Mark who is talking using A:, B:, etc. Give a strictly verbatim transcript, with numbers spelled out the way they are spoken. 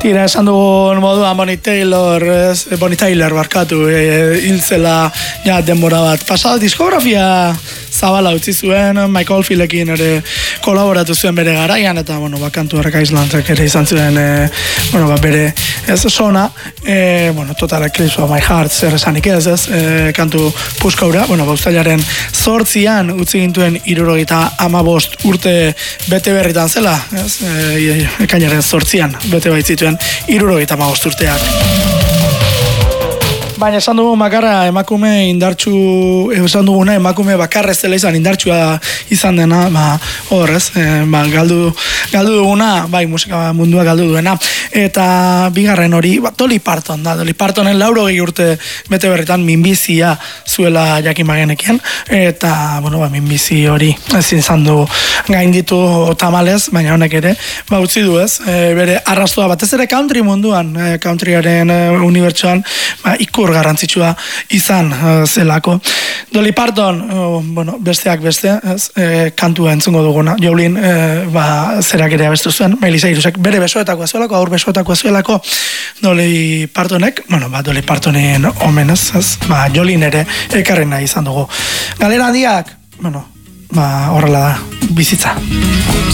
A: Tira, esan dugun moduan Bonnie Taylor, ez, Bonnie Tyler barkatu, e, hiltzela ja denbora bat. Pasada diskografia zabala utzi zuen, Michael Filekin ere kolaboratu zuen bere garaian, eta, bueno, ba, kantu harraka Islandek ere izan zuen, e, bueno, ba, bere, ez, sona, e, bueno, Total Eclipse of My Heart, zer esanik ez, ez, e, kantu puskaura, bueno, ba, uztailaren zortzian utzi gintuen hirurogeita hamabost urte bete berritan zela, ez, e, ekainaren zortzian bete baitzituen hirurogeita hamabost urteak. Baina esan dugu bakarra emakume indartsu, esan duguna emakume bakarrez dela izan indartsua izan dena, ba, horrez, e, ba, galdu, galdu duguna, bai, musika mundua galdu duena. Eta bigarren hori, ba, Dolly Parton da, Dolly Partonen laurogei urte bete berritan minbizia zuela jakin bagenekien, eta, bueno, ba, minbizi hori ezin izan du gainditu tamalez, baina honek ere, ba, utzi du ez, e, bere arrastoa batez ere country munduan, e, countryaren e, unibertsuan, ba, ikur garrantzitsua izan uh, zelako. Dolly Parton, uh, bueno, besteak beste, ez, e, kantua entzungo duguna. Jolin, e, ba, zerak ere abestu zuen, Miley Cyrusek bere besoetakoa zuelako, aur besoetakoa zuelako, Dolly Partonek, bueno, ba, Dolly Partonen omenez, ez, ba, Jolin ere ekarri nahi izan dugu. Galera handiak, bueno, ba, horrela da, bizitza.